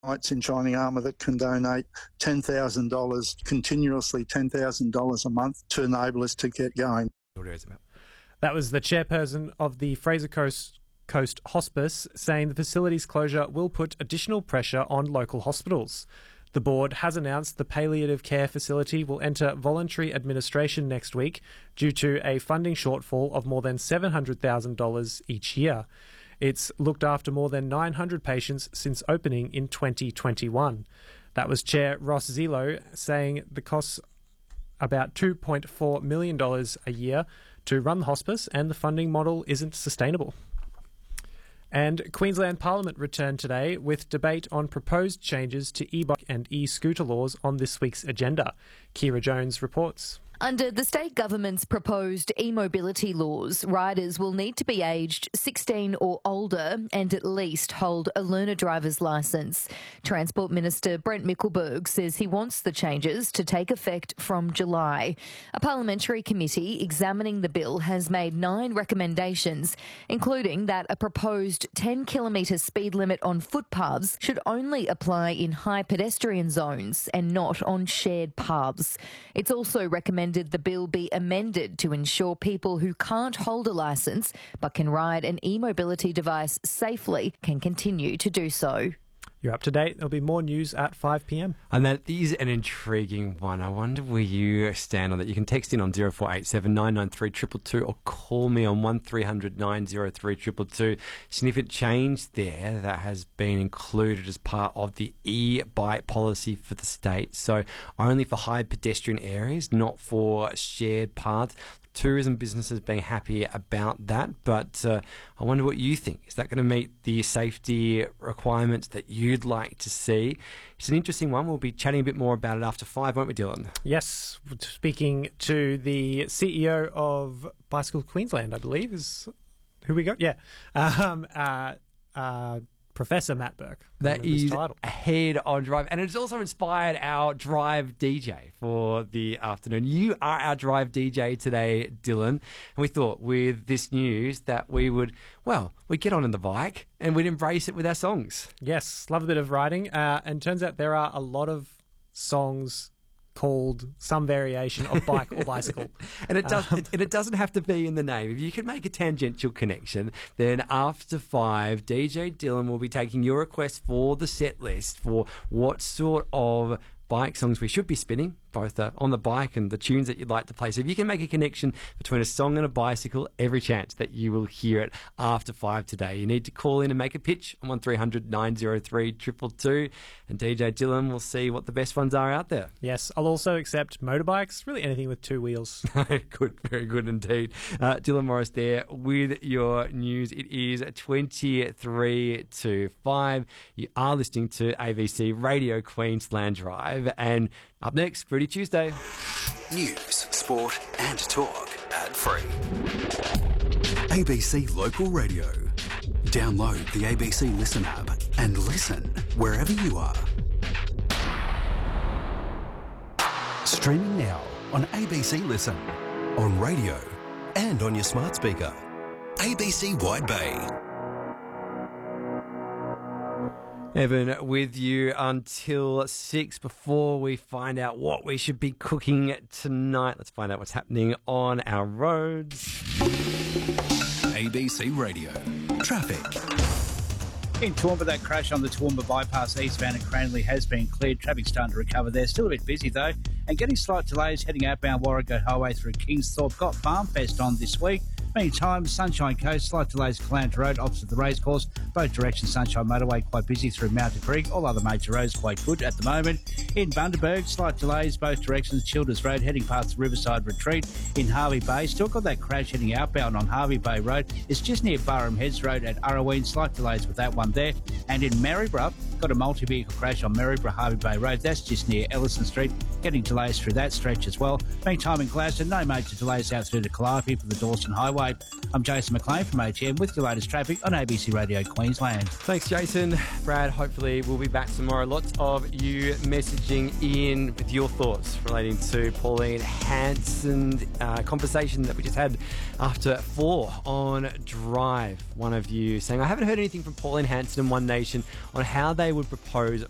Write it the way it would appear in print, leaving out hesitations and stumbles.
Knights in Shining Armour that can donate $10,000 continuously, $10,000 a month to enable us to get going. That was the chairperson of the Fraser Coast Hospice saying the facility's closure will put additional pressure on local hospitals. The board has announced the palliative care facility will enter voluntary administration next week due to a funding shortfall of more than $700,000 each year. It's looked after more than 900 patients since opening in 2021. That was Chair Ross Zelo saying the costs about $2.4 million a year to run the hospice and the funding model isn't sustainable. And Queensland Parliament returned today with debate on proposed changes to e-bike and e-scooter laws on this week's agenda. Kira Jones reports. Under the state government's proposed e-mobility laws, riders will need to be aged 16 or older and at least hold a learner driver's licence. Transport Minister Brent Mickelberg says he wants the changes to take effect from July. A parliamentary committee examining the bill has made 9 recommendations, including that a proposed 10-kilometre speed limit on footpaths should only apply in high pedestrian zones and not on shared paths. It's also recommended the bill be amended to ensure people who can't hold a licence but can ride an e-mobility device safely can continue to do so. You're up to date. There'll be more news at 5 p.m. And that is an intriguing one. I wonder where you stand on that. You can text in on 0487 993 222 or call me on 1300 903 222. Significant change there that has been included as part of the e-bike policy for the state. So only for high pedestrian areas, not for shared paths. Tourism businesses being happy about that, but I wonder what you think. Is that going to meet the safety requirements that you'd like to see? It's an interesting one. We'll be chatting a bit more about it after 5, won't we, Dylan? Yes, speaking to the CEO of Bicycle Queensland, I believe, is who we got? Yeah. Professor Matt Burke. That is ahead on Drive. And it's also inspired our Drive DJ for the afternoon. You are our Drive DJ today, Dylan. And we thought with this news that we'd get on in the bike and we'd embrace it with our songs. Yes, love a bit of riding. And turns out there are a lot of songs called some variation of bike or bicycle. And it doesn't have to be in the name. If you can make a tangential connection, then after 5, DJ Dylan will be taking your request for the set list for what sort of bike songs we should be spinning, both on the bike and the tunes that you'd like to play. So if you can make a connection between a song and a bicycle, every chance that you will hear it after 5 today. You need to call in and make a pitch on 1300 903 222, and DJ Dylan will see what the best ones are out there. Yes, I'll also accept motorbikes, really anything with 2 wheels. Good, very good indeed. Dylan Morris there with your news. It is 23 to 5. You are listening to ABC Radio Queensland Drive, and up next, Fruity Tuesday. News, sport and talk ad-free. ABC Local Radio. Download the ABC Listen app and listen wherever you are. Streaming now on ABC Listen, on radio and on your smart speaker. ABC Wide Bay. Evan, with you until 6 before we find out what we should be cooking tonight. Let's find out what's happening on our roads. ABC Radio. Traffic. In Toowoomba, that crash on the Toowoomba bypass eastbound at Cranley has been cleared. Traffic's starting to recover there. Still a bit busy though, and getting slight delays heading outbound Warrego Highway through Kingsthorpe. Got Farm Fest on this week. Meantime, Sunshine Coast, slight delays Calandra Road opposite the racecourse. Both directions, Sunshine Motorway quite busy through Mountain Creek. All other major roads quite good at the moment. In Bundaberg, slight delays both directions, Childers Road heading past the Riverside Retreat. In Harvey Bay, still got that crash heading outbound on Harvey Bay Road. It's just near Burham Heads Road at Arroween. Slight delays with that one there. And in Maryborough, got a multi-vehicle crash on Maryborough Harvey Bay Road. That's just near Ellison Street. Getting delays through that stretch as well. Meantime, in Gladstone, no major delays out through to Calliope for the Dawson Highway. I'm Jason McLean from ATM with your latest traffic on ABC Radio Queensland. Thanks, Jason. Brad, hopefully we'll be back tomorrow. Lots of you messaging in with your thoughts relating to Pauline Hanson conversation that we just had after 4 on Drive. One of you saying, I haven't heard anything from Pauline Hanson and One Nation on how they would propose